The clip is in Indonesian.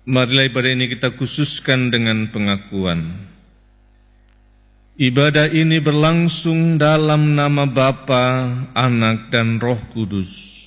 Marilah ibadah ini kita khususkan dengan pengakuan. Ibadah ini berlangsung dalam nama Bapa, Anak, dan Roh Kudus.